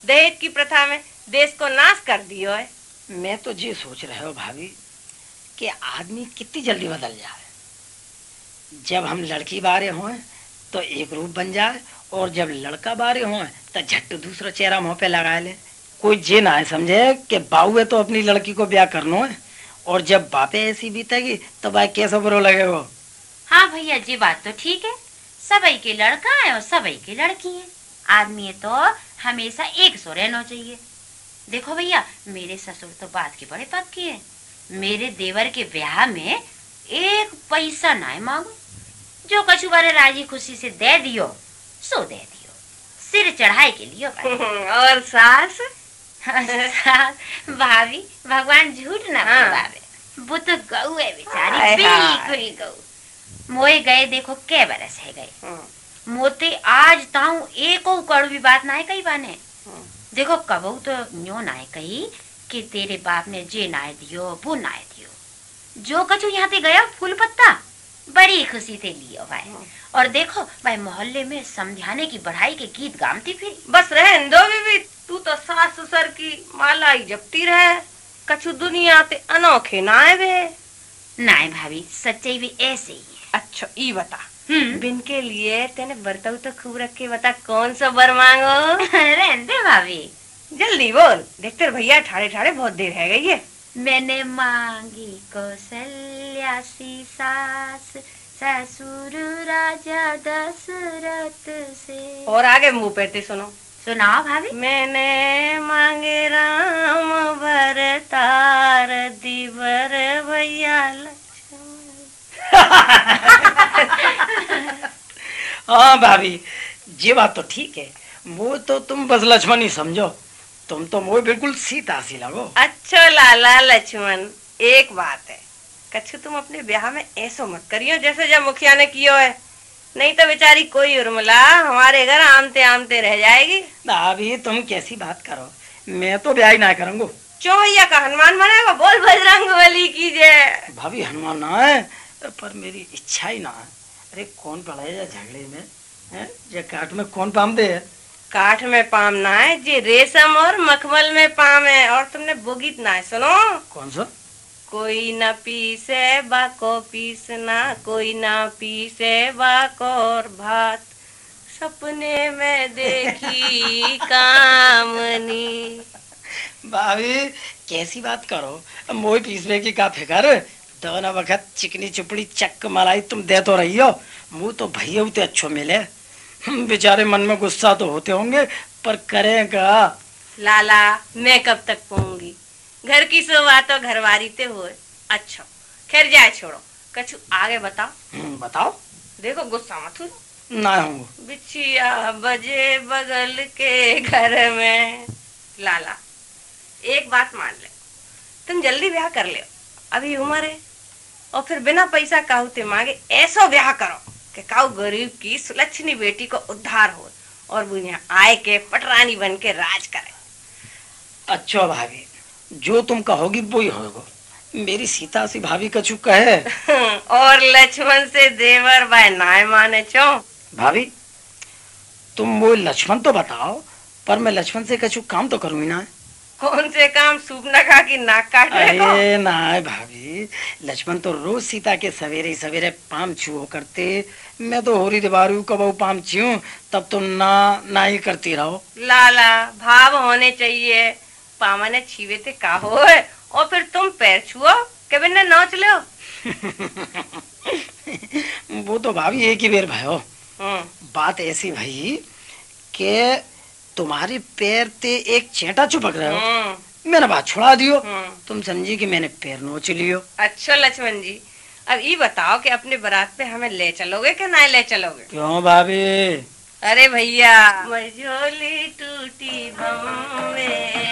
दहेज की प्रथा में देश को नाश कर दियो है। मैं तो ये सोच रहे हो भाभी कि आदमी कितनी जल्दी बदल जाए। जब हम लड़की बारे हों तो एक रूप बन जाए, और जब लड़का बारे हों तो झट दूसरा चेहरा मुंह पे लगा ले। कोई ये ना है समझे कि बाऊ है तो अपनी लड़की को ब्याह करना है, और जब बापे ऐसी बीतेगी तो भाई कैसा बुरा लगेगा। हाँ भैया जी, बात तो ठीक है। सबई के लड़का है और सबई की लड़की है। आदमी तो हमेशा एक सो रहना चाहिए। देखो भैया, मेरे ससुर तो बात के बड़े पक्के हैं। मेरे देवर के ब्याह में एक पैसा ना मांगो, जो कछु बारे राजी खुशी से दे दियो सो दे दियो, सिर चढ़ाए के लिए। और सास? सास भाभी, भगवान झूठ ना बोलावे, वो तो गऊ है बेचारी, बिल्कुल गऊ। मोए गए देखो कै बरस है गए, मोते आज ताऊ एको कड़वी बात ना है कही बाने। देखो कबू तो न्यो ना है कही कि तेरे बाप ने जे नाय दियो वो नाय दियो। जो कछु यहाँ ते गया फूल पत्ता बड़ी खुशी से लियो भाई। और देखो भाई, मोहल्ले में समझाने की बढ़ाई के गीत गामती फिर। बस रहन दो बीबी, तू तो सास ससुर की माला ही जपती रहे। कछु दुनिया ते अनोखे ना है वे। नाय भाभी, सच्चाई भी ऐसे ही है। अच्छा ई बता, बिन के लिए तेने बर्तव तो खूब रख के बता, कौन सा बर मांगो? रहने दे भाभी, जल्दी बोल, देखते भैया ठाड़े ठाड़े बहुत देर है गई है। मैंने मांगी कौशल्या सी सास, ससुर राजा दशरथ से। और आगे मुंह पेरते सुनो। सुनाओ भाभी। मैंने मांगे राम भरतार, दिवर भैया हाँ भाभी, ये बात तो ठीक है। वो तो तुम बस लक्ष्मण ही समझो, तुम तो वो बिल्कुल सीता सी लगो। अच्छा लाला लक्ष्मण, एक बात है, कछु तुम अपने ब्याह में ऐसो मत करियो जैसे जब मुखिया ने कियो है, नहीं तो बेचारी कोई उर्मिला हमारे घर आमते आमते रह जाएगी। भाभी तुम कैसी बात करो, मैं तो ब्याह ही ना करूंगा। चौहैया का हनुमान बनेगा, बोल बजरंग बली की जय। भाभी हनुमान ना है, पर मेरी इच्छा ही ना है। अरे कौन पड़े झगड़े में है, ये काट में कौन पाम दे है। काठ में पाम ना है जी, रेशम और मखमल में पाम है। और तुमने वो गीत ना है सुनो। कौन सा? कोई न पीसे बाको पीसना, कोई न पीसे बाकोर भात, सपने में देखी कामनी। भाभी कैसी बात करो, मोई पीसने की का फिकर। दोनों वक्त चिकनी चुपड़ी चक मलाई तुम दे तो रही हो, मुँह तो भैया उते अच्छो मिले। बेचारे मन में गुस्सा तो होते होंगे, पर करेगा लाला मैं कब तक पाऊंगी, घर की शोभा तो घरवारी ते हो। अच्छा खैर जाए छोड़ो, कछु आगे बताओ। बताओ। देखो गुस्सा मत हो ना हूँ। बिछिया बजे बगल के घर में। लाला एक बात मान ले, तुम जल्दी ब्याह कर ले, अभी उम्र है, और फिर बिना पैसा काहुते मांगे ऐसा ब्याह करो कि काऊ गरीब की सुलक्षणी बेटी को उद्धार हो, और वो यहाँ आए के पटरानी बन के राज करे। अच्छा भाभी, जो तुम कहोगी वो ही होगा। मेरी सीता सी भाभी कछु कहे और लक्ष्मण से देवर भाई नाय माने चो। भाभी तुम वो लक्ष्मण तो बताओ, पर मैं लक्ष्मण से कछु काम तो करूँ ना। कौन से काम, सूप न खा की नाक काट रहे हो? अरे ना भाभी, लक्ष्मण तो रोज सीता के सवेरे सवेरे पाम छुओ करते। मैं तो होरी दीवारू कब पाम छू, तब तो ना ही करती रहो। लाला भाव होने चाहिए, पामने छीवे ते का हो है, और फिर तुम पैर छुओ के बिना नाच लो। वो तो भाभी एक ही बेर भयो। बात ऐसी भाई के तुम्हारे पैर ते एक चेंटा चुपक रहे हो, मैंने बात छुड़ा दियो। तुम समझी कि मैंने पैर नोच लियो। अच्छा लक्ष्मण जी, अब ये बताओ कि अपने बारात पे हमें ले चलोगे कि नहीं ले चलोगे? क्यों भाभी? अरे भैया, मझोली टूटी बम में